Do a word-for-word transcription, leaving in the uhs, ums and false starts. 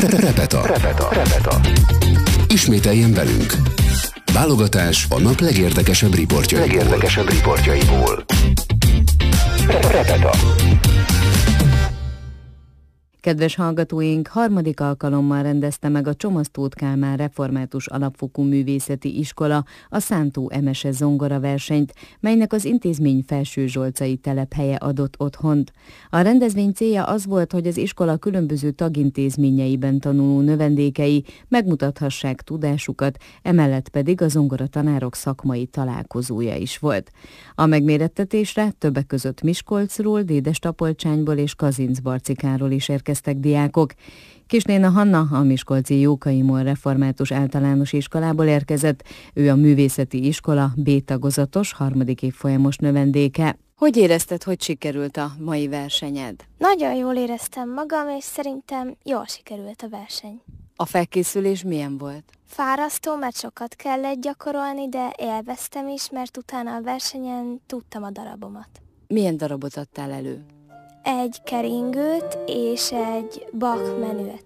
Repeta. Repeta. Repeta. Ismételjen velünk. Válogatás a nap legérdekesebb riportjaiból. Legérdekesebb riportjaiból. Repeta. Kedves hallgatóink, harmadik alkalommal rendezte meg a Csomasztóth Kálmán Református Alapfokú Művészeti Iskola a Szántó Emese zongora versenyt, melynek az intézmény felsőzsolcai telephelye adott otthont. A rendezvény célja az volt, hogy az iskola különböző tagintézményeiben tanuló növendékei megmutathassák tudásukat, emellett pedig a zongoratanárok szakmai találkozója is volt. A megmérettetésre többek között Miskolcról, Dédestapolcsányból és Kazincbarcikáról is érkeztek diákok. Kisnéna Hanna a miskolci Jókai Moll Református Általános Iskolából érkezett, ő a művészeti iskola B tagozatos harmadik évfolyamos növendéke. Hogy érezted, hogy sikerült a mai versenyed? Nagyon jól éreztem magam, és szerintem jól sikerült a verseny. A felkészülés milyen volt? Fárasztó, mert sokat kellett gyakorolni, de élveztem is, mert utána a versenyen tudtam a darabomat. Milyen darabot adtál elő? Egy keringőt és egy Bach menüt.